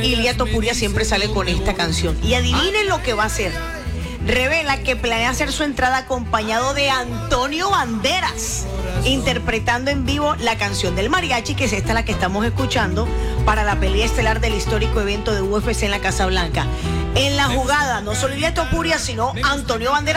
y Lía Topuria siempre sale con esta canción. Y adivinen lo que va a hacer. Revela que planea hacer su entrada acompañado de Antonio Banderas, interpretando en vivo la canción del mariachi, que es esta la que estamos escuchando, para la pelea estelar del histórico evento de UFC en la Casa Blanca. En la jugada, no solo Lía Topuria, sino Antonio Banderas.